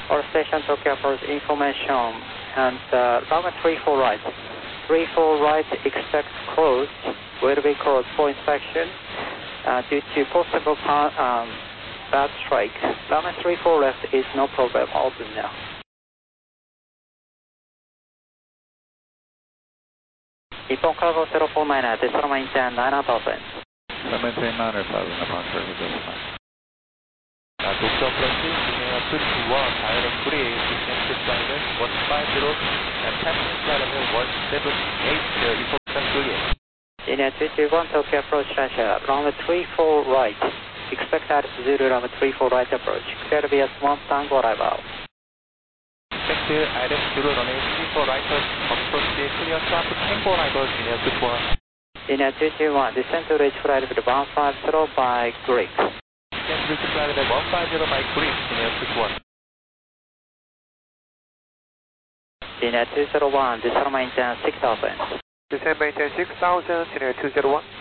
All station Tokyo approach information and runway 34 right. 34 right expect closed, will be closed for inspection due to possible bad strike. Runway 34 left is no problem, open now. Nippon Cargo 049, decimal maintain 9000. Runway 39 or 1000, departure is just fine. Tokyo approach, Junior 221, direct bridge, descent flight level 150, and passing flight level 178, important Juliet. Junior 221, Tokyo approach, runway 34 right. Expect altitude runway 34 right approach. Clear to be a small tango arrival. Expect altitude runway 34 right approach, clear to tango arrival, Junior 221. Junior 221, descent to reach flight level 150 by Greek. Descent to reach flight level 150 by Greek, Junior 221. Junior 201, decimal maintain 6000. Descent maintain 6000, Junior 201.